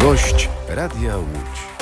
Gość Radia Łódź.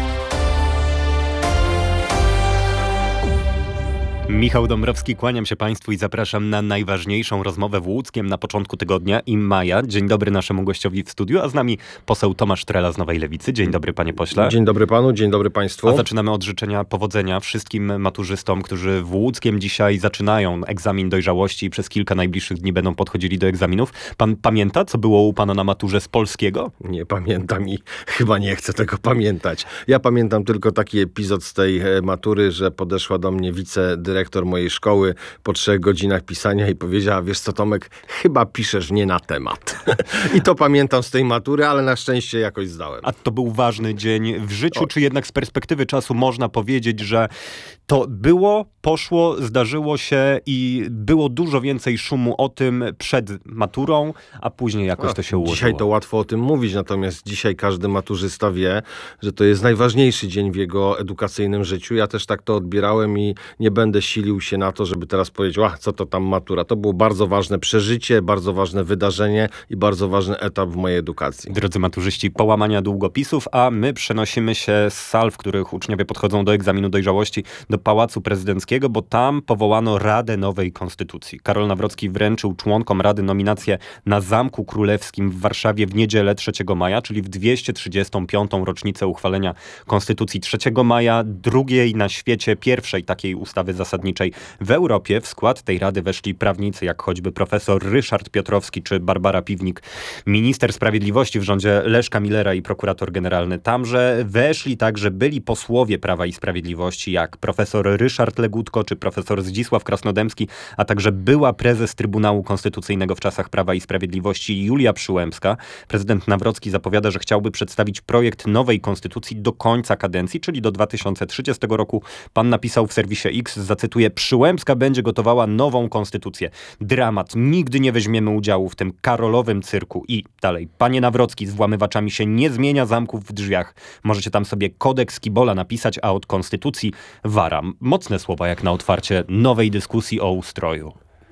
Michał Dąbrowski, kłaniam się Państwu i zapraszam na najważniejszą rozmowę w Łódzkiem na początku tygodnia i maja. Dzień dobry naszemu gościowi w studiu, a z nami poseł Tomasz Trela z Nowej Lewicy. Dzień dobry, panie pośle. Dzień dobry panu, dzień dobry państwu. A zaczynamy od życzenia powodzenia wszystkim maturzystom, którzy w Łódzkiem dzisiaj zaczynają egzamin dojrzałości i przez kilka najbliższych dni będą podchodzili do egzaminów. Pan pamięta, co było u pana na maturze z polskiego? Nie pamiętam i chyba nie chcę tego pamiętać. Ja pamiętam tylko taki epizod z tej matury, że podeszła do mnie wicedyrektor mojej szkoły po 3 godzinach pisania i powiedziała: wiesz co, Tomek, chyba piszesz nie na temat. I to pamiętam z tej matury, ale na szczęście jakoś zdałem. A to był ważny dzień w życiu, czy jednak z perspektywy czasu można powiedzieć, że to było, poszło, zdarzyło się i było dużo więcej szumu o tym przed maturą, a później jakoś to się ułożyło? Dzisiaj to łatwo o tym mówić, natomiast dzisiaj każdy maturzysta wie, że to jest najważniejszy dzień w jego edukacyjnym życiu. Ja też tak to odbierałem i nie będę silił się na to, żeby teraz powiedzieć: co to tam matura. To było bardzo ważne przeżycie, bardzo ważne wydarzenie i bardzo ważny etap w mojej edukacji. Drodzy maturzyści, połamania długopisów, a my przenosimy się z sal, w których uczniowie podchodzą do egzaminu dojrzałości, do Pałacu Prezydenckiego, bo tam powołano Radę Nowej Konstytucji. Karol Nawrocki wręczył członkom Rady nominację na Zamku Królewskim w Warszawie w niedzielę 3 maja, czyli w 235. rocznicę uchwalenia Konstytucji 3 maja, drugiej na świecie, pierwszej takiej ustawy zasadniczej w Europie. W skład tej rady weszli prawnicy, jak choćby profesor Ryszard Piotrowski czy Barbara Piwnik, minister sprawiedliwości w rządzie Leszka Millera i prokurator generalny. Tamże weszli także byli posłowie Prawa i Sprawiedliwości, jak profesor Ryszard Legutko czy profesor Zdzisław Krasnodębski, a także była prezes Trybunału Konstytucyjnego w czasach Prawa i Sprawiedliwości Julia Przyłębska. Prezydent Nawrocki zapowiada, że chciałby przedstawić projekt nowej konstytucji do końca kadencji, czyli do 2030 roku. Pan napisał w serwisie X, zacytuję: Przyłębska będzie gotowała nową konstytucję. Dramat. Nigdy nie weźmiemy udziału w tym karolowym cyrku. I dalej. Panie Nawrocki, z włamywaczami się nie zmienia zamków w drzwiach. Możecie tam sobie kodeks Kibola napisać, a od konstytucji wara. Mocne słowa jak na otwarcie nowej dyskusji o ustroju.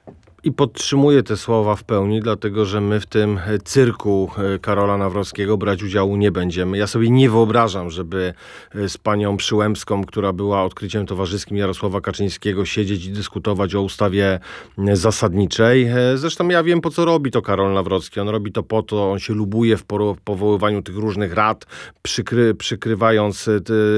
I podtrzymuję te słowa w pełni, dlatego że my w tym cyrku Karola Nawrockiego brać udziału nie będziemy. Ja sobie nie wyobrażam, żeby z panią Przyłębską, która była odkryciem towarzyskim Jarosława Kaczyńskiego, siedzieć i dyskutować o ustawie zasadniczej. Zresztą ja wiem, po co robi to Karol Nawrocki. On robi to po to, on się lubuje w powoływaniu tych różnych rad, przykrywając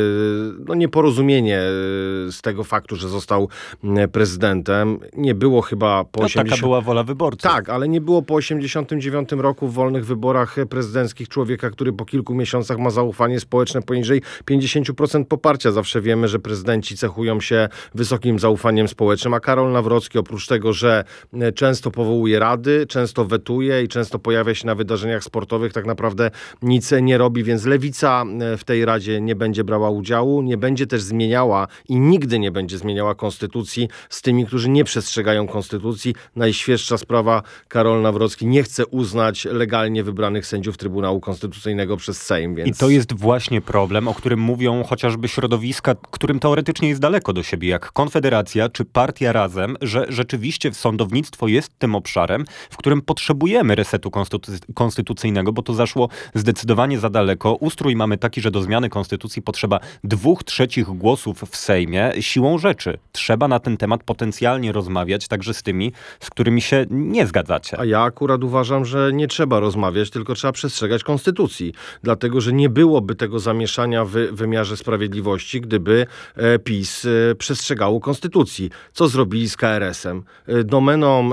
nieporozumienie z tego faktu, że został prezydentem. Nie było chyba po Taka była wola wyborców. Tak, ale nie było po 1989 roku w wolnych wyborach prezydenckich człowieka, który po kilku miesiącach ma zaufanie społeczne poniżej 50% poparcia. Zawsze wiemy, że prezydenci cechują się wysokim zaufaniem społecznym, a Karol Nawrocki, oprócz tego, że często powołuje rady, często wetuje i często pojawia się na wydarzeniach sportowych, tak naprawdę nic nie robi, więc Lewica w tej Radzie nie będzie brała udziału, nie będzie też zmieniała i nigdy nie będzie zmieniała konstytucji z tymi, którzy nie przestrzegają konstytucji. Najświeższa sprawa: Karol Nawrocki nie chce uznać legalnie wybranych sędziów Trybunału Konstytucyjnego przez Sejm. Więc... I to jest właśnie problem, o którym mówią chociażby środowiska, którym teoretycznie jest daleko do siebie, jak Konfederacja czy Partia Razem, że rzeczywiście sądownictwo jest tym obszarem, w którym potrzebujemy resetu konstytucyjnego, bo to zaszło zdecydowanie za daleko. Ustrój mamy taki, że do zmiany konstytucji potrzeba 2/3 głosów w Sejmie. Siłą rzeczy trzeba na ten temat potencjalnie rozmawiać także z tymi, z którymi się nie zgadzacie. A ja akurat uważam, że nie trzeba rozmawiać, tylko trzeba przestrzegać konstytucji. Dlatego, że nie byłoby tego zamieszania w wymiarze sprawiedliwości, gdyby PiS przestrzegało konstytucji. Co zrobili z KRS-em? Domeną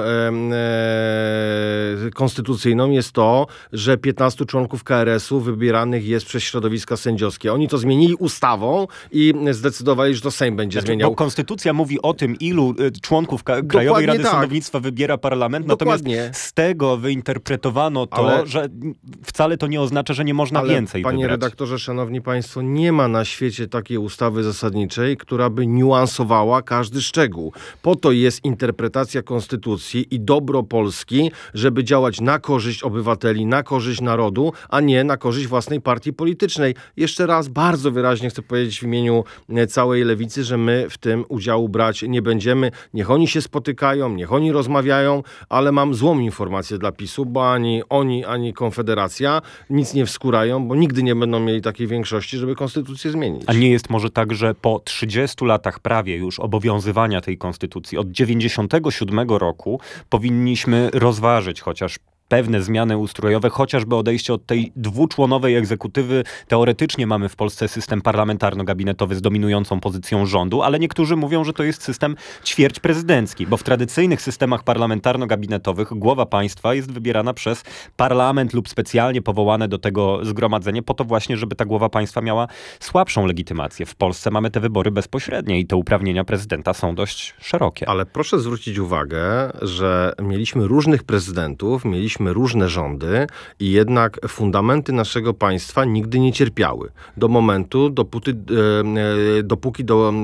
konstytucyjną jest to, że 15 członków KRS-u wybieranych jest przez środowiska sędziowskie. Oni to zmienili ustawą i zdecydowali, że to Sejm będzie zmieniał. Bo konstytucja mówi o tym, ilu członków Krajowej Rady Sądownictwa wybiera parlament, natomiast z tego wyinterpretowano to, że wcale to nie oznacza, że nie można więcej wybrać. Panie redaktorze, szanowni państwo, nie ma na świecie takiej ustawy zasadniczej, która by niuansowała każdy szczegół. Po to jest interpretacja konstytucji i dobro Polski, żeby działać na korzyść obywateli, na korzyść narodu, a nie na korzyść własnej partii politycznej. Jeszcze raz bardzo wyraźnie chcę powiedzieć w imieniu całej Lewicy, że my w tym udziału brać nie będziemy. Niech oni się spotykają, niech oni rozmawiają, ale mam złą informację dla PiS-u, bo ani oni, ani Konfederacja nic nie wskórają, bo nigdy nie będą mieli takiej większości, żeby konstytucję zmienić. A nie jest może tak, że po 30 latach prawie już obowiązywania tej konstytucji od 97 roku powinniśmy rozważyć chociaż pewne zmiany ustrojowe, chociażby odejście od tej dwuczłonowej egzekutywy. Teoretycznie mamy w Polsce system parlamentarno-gabinetowy z dominującą pozycją rządu, ale niektórzy mówią, że to jest system ćwierćprezydencki, bo w tradycyjnych systemach parlamentarno-gabinetowych głowa państwa jest wybierana przez parlament lub specjalnie powołane do tego zgromadzenie po to właśnie, żeby ta głowa państwa miała słabszą legitymację. W Polsce mamy te wybory bezpośrednie i te uprawnienia prezydenta są dość szerokie. Ale proszę zwrócić uwagę, że mieliśmy różnych prezydentów, mieliśmy różne rządy i jednak fundamenty naszego państwa nigdy nie cierpiały. Do momentu, dopóki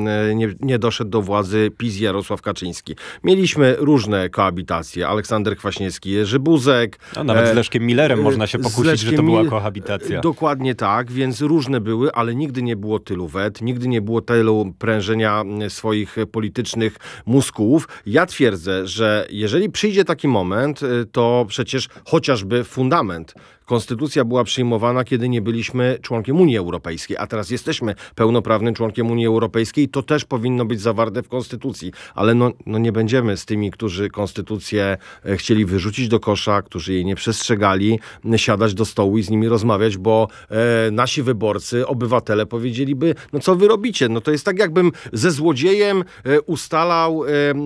nie doszedł do władzy PiS Jarosław Kaczyński. Mieliśmy różne koabitacje. Aleksander Kwaśniewski, Jerzy Buzek. No, nawet z Leszkiem Millerem można się pokusić, że to była kohabitacja. Dokładnie tak, więc różne były, ale nigdy nie było tylu wet, nigdy nie było tylu prężenia swoich politycznych muskułów. Ja twierdzę, że jeżeli przyjdzie taki moment, to przecież chociażby fundament. Konstytucja była przyjmowana, kiedy nie byliśmy członkiem Unii Europejskiej, a teraz jesteśmy pełnoprawnym członkiem Unii Europejskiej. To też powinno być zawarte w Konstytucji. Ale nie będziemy z tymi, którzy Konstytucję chcieli wyrzucić do kosza, którzy jej nie przestrzegali, siadać do stołu i z nimi rozmawiać, bo nasi wyborcy, obywatele powiedzieliby, no co wy robicie? No to jest tak, jakbym ze złodziejem ustalał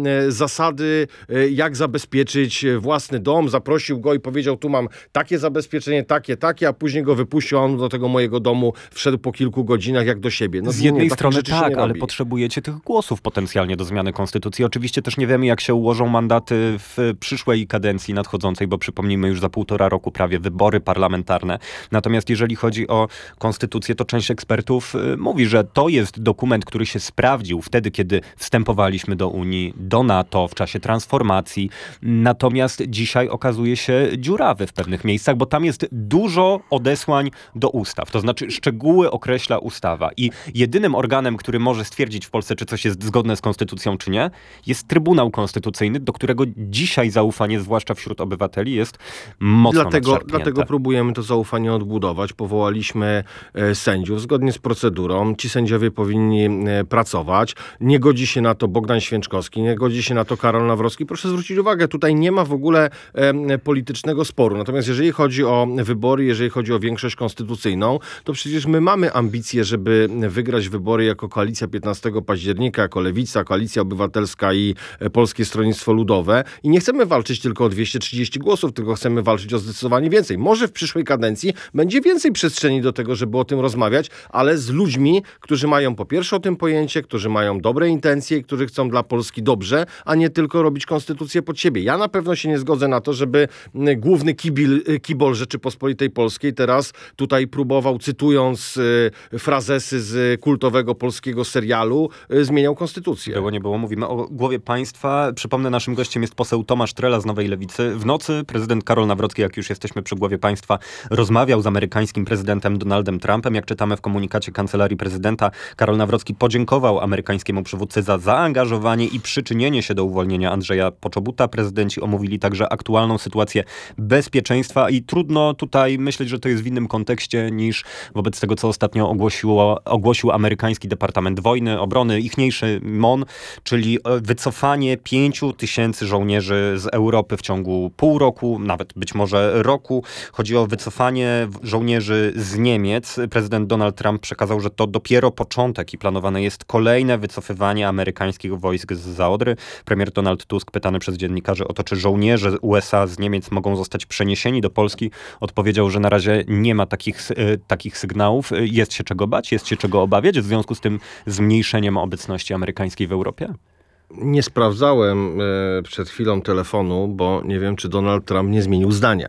zasady, jak zabezpieczyć własny dom, zaprosił go i powiedział, tu mam takie zabezpieczenie, takie, a później go wypuścił, a on do tego mojego domu wszedł po kilku godzinach jak do siebie. No, z jednej strony tak, ale potrzebujecie tych głosów potencjalnie do zmiany konstytucji. Oczywiście też nie wiemy, jak się ułożą mandaty w przyszłej kadencji nadchodzącej, bo przypomnijmy już za 1,5 roku prawie wybory parlamentarne. Natomiast jeżeli chodzi o konstytucję, to część ekspertów mówi, że to jest dokument, który się sprawdził wtedy, kiedy wstępowaliśmy do Unii, do NATO, w czasie transformacji. Natomiast dzisiaj okazuje się dziurawy w pewnych miejscach, bo tam jest dużo odesłań do ustaw. To znaczy szczegóły określa ustawa i jedynym organem, który może stwierdzić w Polsce, czy coś jest zgodne z konstytucją, czy nie, jest Trybunał Konstytucyjny, do którego dzisiaj zaufanie, zwłaszcza wśród obywateli, jest mocno nadszarpnięte. Dlatego próbujemy to zaufanie odbudować. Powołaliśmy sędziów zgodnie z procedurą. Ci sędziowie powinni pracować. Nie godzi się na to Bogdan Święczkowski, nie godzi się na to Karol Nawrocki. Proszę zwrócić uwagę, tutaj nie ma w ogóle politycznego sporu. Natomiast jeżeli chodzi o wybory, jeżeli chodzi o większość konstytucyjną, to przecież my mamy ambicje, żeby wygrać wybory jako koalicja 15 października, jako Lewica, Koalicja Obywatelska i Polskie Stronnictwo Ludowe. I nie chcemy walczyć tylko o 230 głosów, tylko chcemy walczyć o zdecydowanie więcej. Może w przyszłej kadencji będzie więcej przestrzeni do tego, żeby o tym rozmawiać, ale z ludźmi, którzy mają po pierwsze o tym pojęcie, którzy mają dobre intencje i którzy chcą dla Polski dobrze, a nie tylko robić konstytucję pod siebie. Ja na pewno się nie zgodzę na to, żeby główny kibol Rzeczypospolitej Polskiej teraz tutaj próbował, cytując frazesy z kultowego polskiego serialu, zmieniał konstytucję. Było, nie było. Mówimy o głowie państwa. Przypomnę, naszym gościem jest poseł Tomasz Trela z Nowej Lewicy. W nocy prezydent Karol Nawrocki, jak już jesteśmy przy głowie państwa, rozmawiał z amerykańskim prezydentem Donaldem Trumpem. Jak czytamy w komunikacie Kancelarii Prezydenta, Karol Nawrocki podziękował amerykańskiemu przywódcy za zaangażowanie i przyczynienie się do uwolnienia Andrzeja Poczobuta. Prezydenci omówili także aktualną sytuację bezpieczeństwa i trudno tutaj myśleć, że to jest w innym kontekście niż wobec tego, co ostatnio ogłosił amerykański Departament Wojny, Obrony, ichniejszy MON, czyli wycofanie 5,000 żołnierzy z Europy w ciągu pół roku, nawet być może roku. Chodzi o wycofanie żołnierzy z Niemiec. Prezydent Donald Trump przekazał, że to dopiero początek i planowane jest kolejne wycofywanie amerykańskich wojsk z Zaodry. Premier Donald Tusk, pytany przez dziennikarzy o to, czy żołnierze USA z Niemiec mogą zostać przeniesieni do Polski, odpowiedział, że na razie nie ma takich sygnałów. Jest się czego bać? Jest się czego obawiać w związku z tym zmniejszeniem obecności amerykańskiej w Europie? Nie sprawdzałem przed chwilą telefonu, bo nie wiem, czy Donald Trump nie zmienił zdania.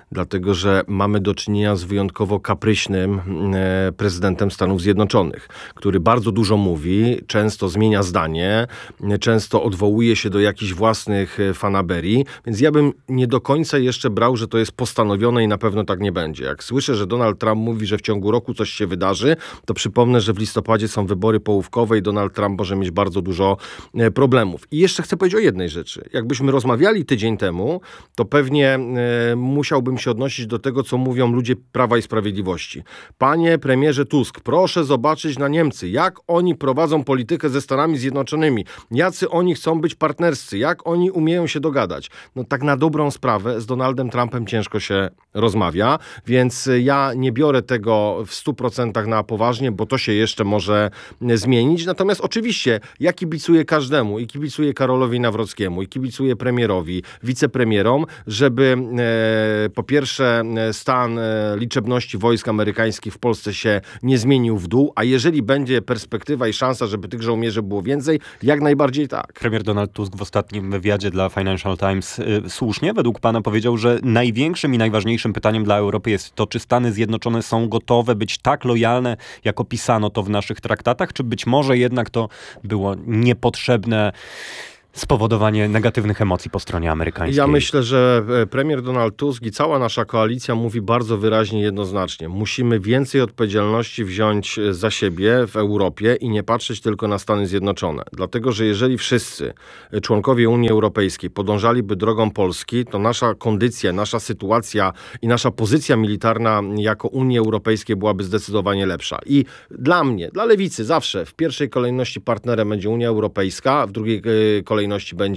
dlatego że mamy do czynienia z wyjątkowo kapryśnym prezydentem Stanów Zjednoczonych, który bardzo dużo mówi, często zmienia zdanie, często odwołuje się do jakichś własnych fanaberii, więc ja bym nie do końca jeszcze brał, że to jest postanowione i na pewno tak nie będzie. Jak słyszę, że Donald Trump mówi, że w ciągu roku coś się wydarzy, to przypomnę, że w listopadzie są wybory połówkowe i Donald Trump może mieć bardzo dużo problemów. I jeszcze chcę powiedzieć o jednej rzeczy. Jakbyśmy rozmawiali tydzień temu, to pewnie musiałbym się odnosić do tego, co mówią ludzie Prawa i Sprawiedliwości. Panie premierze Tusk, proszę zobaczyć na Niemcy, jak oni prowadzą politykę ze Stanami Zjednoczonymi, jacy oni chcą być partnerscy, jak oni umieją się dogadać. No tak na dobrą sprawę z Donaldem Trumpem ciężko się rozmawia, więc ja nie biorę tego w 100% na poważnie, bo to się jeszcze może zmienić. Natomiast oczywiście ja kibicuję każdemu i kibicuję Karolowi Nawrockiemu i kibicuję premierowi, wicepremierom, żeby po pierwsze stan liczebności wojsk amerykańskich w Polsce się nie zmienił w dół, a jeżeli będzie perspektywa i szansa, żeby tych żołnierzy było więcej, jak najbardziej tak. Premier Donald Tusk w ostatnim wywiadzie dla Financial Times słusznie według pana powiedział, że największym i najważniejszym pytaniem dla Europy jest to, czy Stany Zjednoczone są gotowe być tak lojalne, jak opisano to w naszych traktatach, czy być może jednak to było niepotrzebne spowodowanie negatywnych emocji po stronie amerykańskiej. Ja myślę, że premier Donald Tusk i cała nasza koalicja mówi bardzo wyraźnie, jednoznacznie. Musimy więcej odpowiedzialności wziąć za siebie w Europie i nie patrzeć tylko na Stany Zjednoczone. Dlatego, że jeżeli wszyscy członkowie Unii Europejskiej podążaliby drogą Polski, to nasza kondycja, nasza sytuacja i nasza pozycja militarna jako Unii Europejskiej byłaby zdecydowanie lepsza. I dla mnie, dla lewicy zawsze w pierwszej kolejności partnerem będzie Unia Europejska, w drugiej kolejności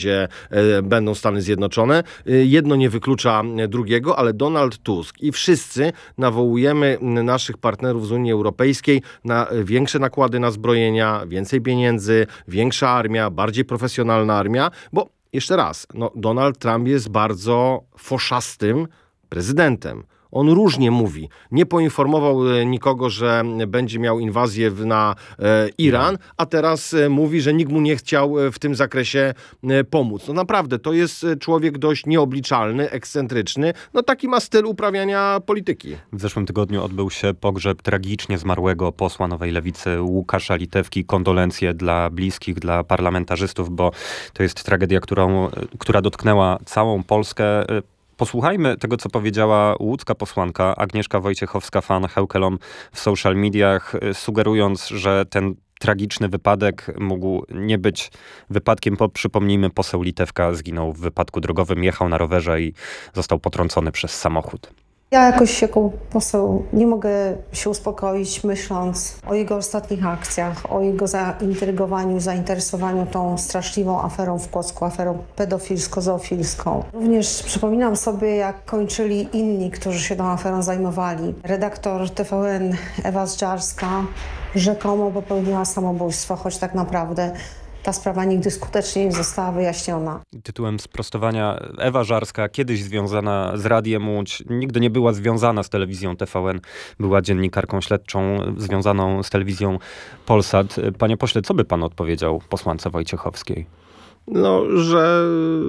będą Stany Zjednoczone. Jedno nie wyklucza drugiego, ale Donald Tusk i wszyscy nawołujemy naszych partnerów z Unii Europejskiej na większe nakłady na zbrojenia, więcej pieniędzy, większa armia, bardziej profesjonalna armia, bo jeszcze raz, Donald Trump jest bardzo foszastym prezydentem. On różnie mówi. Nie poinformował nikogo, że będzie miał inwazję na Iran, a teraz mówi, że nikt mu nie chciał w tym zakresie pomóc. No naprawdę, to jest człowiek dość nieobliczalny, ekscentryczny. No taki ma styl uprawiania polityki. W zeszłym tygodniu odbył się pogrzeb tragicznie zmarłego posła Nowej Lewicy Łukasza Litewki. Kondolencje dla bliskich, dla parlamentarzystów, bo to jest tragedia, która dotknęła całą Polskę. Posłuchajmy tego, co powiedziała łódzka posłanka Agnieszka Wojciechowska-Fan Heukelom w social mediach, sugerując, że ten tragiczny wypadek mógł nie być wypadkiem, bo przypomnijmy, poseł Litewka zginął w wypadku drogowym, jechał na rowerze i został potrącony przez samochód. Ja jakoś jako poseł nie mogę się uspokoić, myśląc o jego ostatnich akcjach, o jego zaintrygowaniu, zainteresowaniu tą straszliwą aferą w Płocku, aferą pedofilsko-zoofilską. Również przypominam sobie, jak kończyli inni, którzy się tą aferą zajmowali. Redaktor TVN Ewa Żarska rzekomo popełniła samobójstwo, choć tak naprawdę ta sprawa nigdy skutecznie nie została wyjaśniona. Tytułem sprostowania, Ewa Żarska, kiedyś związana z Radiem Łódź, nigdy nie była związana z telewizją TVN. Była dziennikarką śledczą związaną z telewizją Polsat. Panie pośle, co by pan odpowiedział posłance Wojciechowskiej? No, że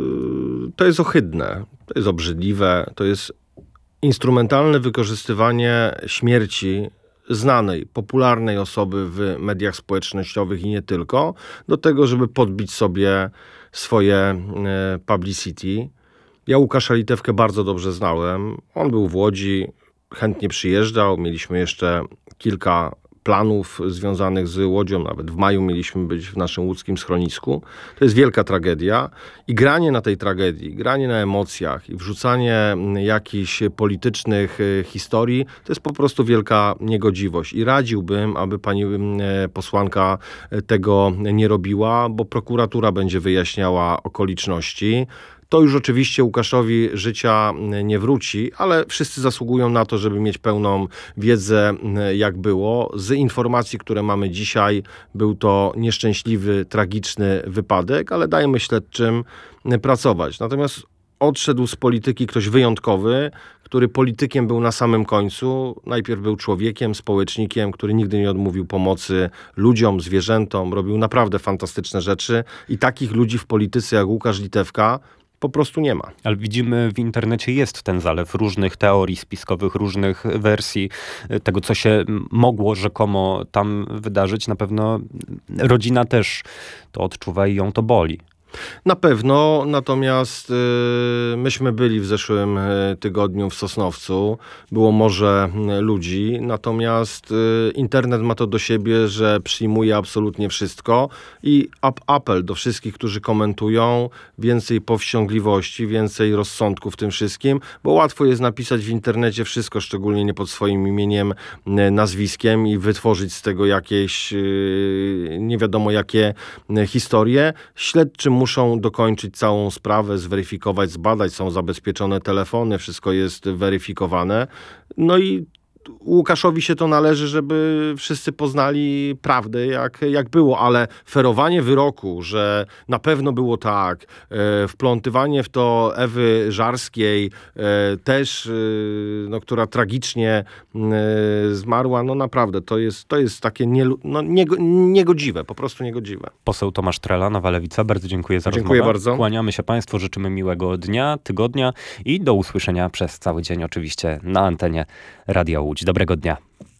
to jest ohydne, to jest obrzydliwe, to jest instrumentalne wykorzystywanie śmierci znanej, popularnej osoby w mediach społecznościowych i nie tylko, do tego, żeby podbić sobie swoje publicity. Ja Łukasza Litewkę bardzo dobrze znałem. On był w Łodzi, chętnie przyjeżdżał. Mieliśmy jeszcze kilka planów związanych z Łodzią. Nawet w maju mieliśmy być w naszym łódzkim schronisku. To jest wielka tragedia i granie na tej tragedii, granie na emocjach i wrzucanie jakichś politycznych historii, to jest po prostu wielka niegodziwość. I radziłbym, aby pani posłanka tego nie robiła, bo prokuratura będzie wyjaśniała okoliczności. To już oczywiście Łukaszowi życia nie wróci, ale wszyscy zasługują na to, żeby mieć pełną wiedzę, jak było. Z informacji, które mamy dzisiaj, był to nieszczęśliwy, tragiczny wypadek, ale dajmy śledczym pracować. Natomiast odszedł z polityki ktoś wyjątkowy, który politykiem był na samym końcu. Najpierw był człowiekiem, społecznikiem, który nigdy nie odmówił pomocy ludziom, zwierzętom. Robił naprawdę fantastyczne rzeczy i takich ludzi w polityce jak Łukasz Litewka po prostu nie ma. Ale widzimy, w internecie jest ten zalew różnych teorii spiskowych, różnych wersji tego, co się mogło rzekomo tam wydarzyć. Na pewno rodzina też to odczuwa i ją to boli. Na pewno, natomiast myśmy byli w zeszłym tygodniu w Sosnowcu. Było morze ludzi, natomiast internet ma to do siebie, że przyjmuje absolutnie wszystko i apel do wszystkich, którzy komentują, więcej powściągliwości, więcej rozsądku w tym wszystkim, bo łatwo jest napisać w internecie wszystko, szczególnie nie pod swoim imieniem, nazwiskiem i wytworzyć z tego jakieś nie wiadomo jakie historie. Śledczy muszą dokończyć całą sprawę, zweryfikować, zbadać, są zabezpieczone telefony, wszystko jest weryfikowane. No i Łukaszowi się to należy, żeby wszyscy poznali prawdę, jak było, ale ferowanie wyroku, że na pewno było tak, wplątywanie w to Ewy Żarskiej, też, która tragicznie zmarła, no naprawdę, to jest takie niegodziwe, po prostu niegodziwe. Poseł Tomasz Trela, Nowa Lewica, bardzo dziękuję za rozmowę. Dziękuję bardzo. Kłaniamy się Państwu, życzymy miłego dnia, tygodnia i do usłyszenia przez cały dzień oczywiście na antenie Radia Łódź. Dobrego dnia.